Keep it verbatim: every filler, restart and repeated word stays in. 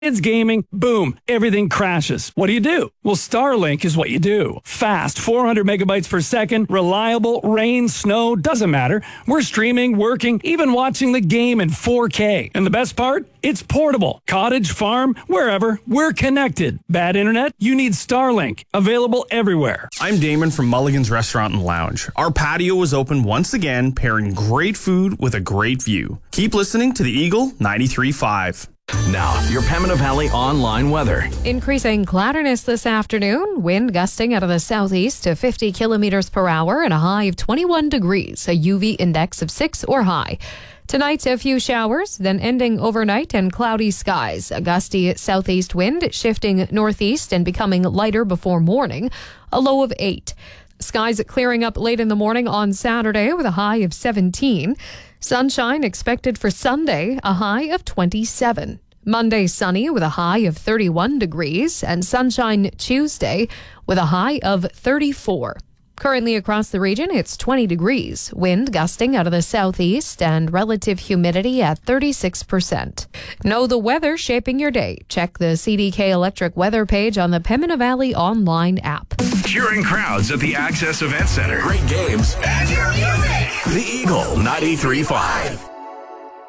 It's gaming, boom, everything crashes. What do you do? Well, Starlink is what you do. Fast, four hundred megabytes per second, reliable, rain, snow, doesn't matter. We're streaming, working, even watching the game in four K. And the best part? It's portable. Cottage, farm, wherever, we're connected. Bad internet? You need Starlink. Available everywhere. I'm Damon from Mulligan's Restaurant and Lounge. Our patio was open once again, pairing great food with a great view. Keep listening to the Eagle ninety-three point five. Now, your Pembina Valley online weather. Increasing cloudiness this afternoon. Wind gusting out of the southeast to fifty kilometers per hour and a high of twenty-one degrees. A U V index of six or high. Tonight, a few showers, then ending overnight and cloudy skies. A gusty southeast wind shifting northeast and becoming lighter before morning. A low of eight. Skies clearing up late in the morning on Saturday with a high of seventeen. Sunshine expected for Sunday, a high of twenty-seven. Monday sunny with a high of thirty-one degrees, and sunshine Tuesday with a high of thirty-four. Currently across the region, it's twenty degrees. Wind gusting out of the southeast and relative humidity at thirty-six percent. Know the weather shaping your day. Check the C D K Electric weather page on the Pembina Valley online app. Cheering crowds at the Access Event Center. Great games. And your music. The Eagle ninety-three point five.